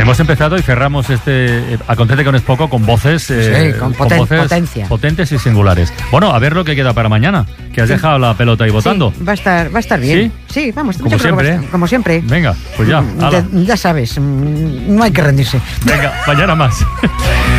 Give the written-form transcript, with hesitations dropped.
Hemos empezado y cerramos Acontece que no es poco con voces, con voces potencia. Potentes y singulares. Bueno, a ver lo que queda para mañana, que has dejado la pelota ahí votando. Sí, va a estar bien. ¿Sí? Vamos. Como siempre. Como siempre. Venga, pues ya. Ya sabes, no hay que rendirse. Venga, mañana más.